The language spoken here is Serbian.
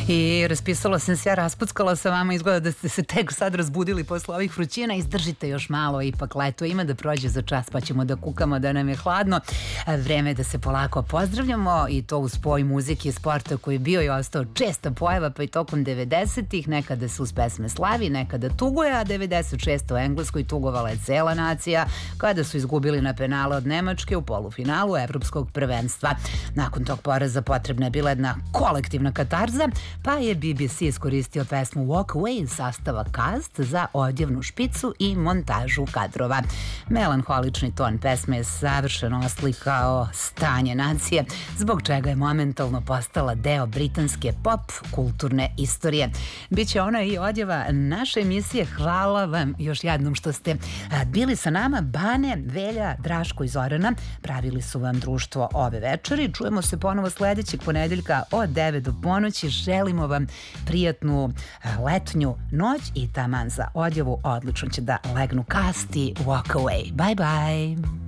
I raspisala sam se, ja raspuckala sa vama, izgleda da ste se tek sad razbudili posle ovih vrućina, izdržite još malo, ipak leto ima da prođe za čas pa ćemo da kukamo da nam je hladno. Vreme je da se polako pozdravljamo i to uz spoj muzike i sporta koji je bio i ostao česta pojava pa i tokom 90-ih, nekada se uz pesme slavi, nekada tuguje, a 96. u Engleskoj tugovala je cela nacija kada su izgubili na penale od Nemačke u polufinalu evropskog prvenstva. Nakon tog poraza potrebna je bila jedna kolektivna katarza, pa je BBC iskoristio pesmu Walk Away iz sastava Cast za odjevnu špicu i montažu kadrova. Melanholični ton pesme je savršeno oslikao stanje nacije, zbog čega je momentalno postala deo britanske pop kulturne istorije. Biće ona i odjeva naše emisije. Hvala vam još jednom što ste bili sa nama. Bane, Velja, Draško i Zorana pravili su vam društvo ove večeri. Čujemo se ponovo sledećeg ponedeljka od 9 do ponoći. Želimo vam prijatnu letnju noć i taman za odjevu odlično će da legnu Cast i Walk Away. Bye bye.